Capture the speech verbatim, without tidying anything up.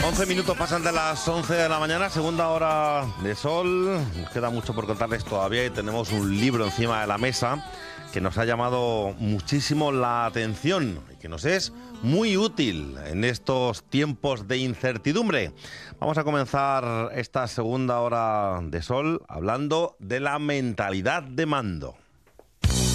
once minutos pasan de las once de la mañana, segunda hora de sol. Nos queda mucho por contarles todavía y tenemos un libro encima de la mesa que nos ha llamado muchísimo la atención y que nos es muy útil en estos tiempos de incertidumbre. Vamos a comenzar esta segunda hora de sol hablando de la mentalidad de mando.